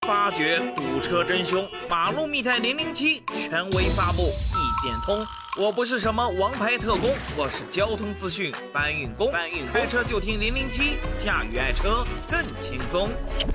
发掘堵车真凶，马路密探007权威发布，一点通。我不是什么王牌特工，我是交通资讯搬运工。开车就听007，驾驭爱车更轻松。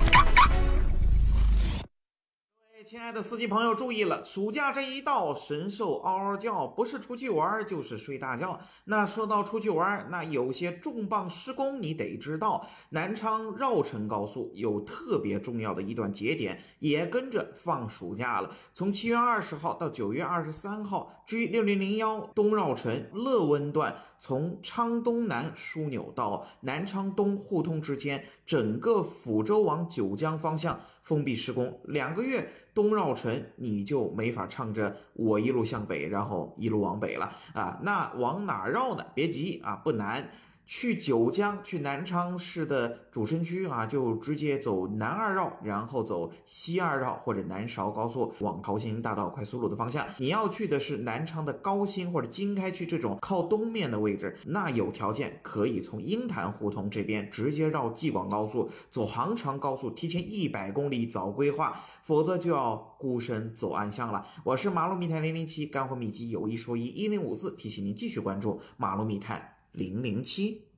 亲爱的司机朋友注意了，暑假这一到，神兽嗷嗷叫，不是出去玩就是睡大觉。那说到出去玩，那有些重磅施工你得知道，南昌绕城高速有特别重要的一段节点，也跟着放暑假了。从7月20号到9月23号，G6001东绕城乐温段，从昌东南枢纽到南昌东互通之间，整个抚州往九江方向封闭施工2个月。东绕城你就没法唱着我一路向北，然后一路往北了啊。那往哪绕呢？别急啊，不难。去九江，去南昌市的主城区啊，就直接走南2绕，然后走西2绕或者南韶高速往桃兴大道快速路的方向。你要去的是南昌的高新或者经开区这种靠东面的位置，那有条件可以从鹰潭胡同这边直接绕济广高速，走杭长高速，提前100公里早规划，否则就要孤身走暗巷了。我是马路密探007，干货秘籍有一说一1054，提醒您继续关注马路密探007。